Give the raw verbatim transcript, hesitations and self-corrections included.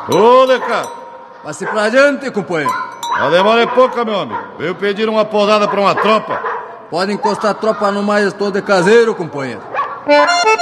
Ô, Decato. Passe pra adiante, companheiro. A demora é pouca, meu amigo. Veio pedir uma posada pra uma tropa. Pode encostar a tropa no mais todo de caseiro, companheiro.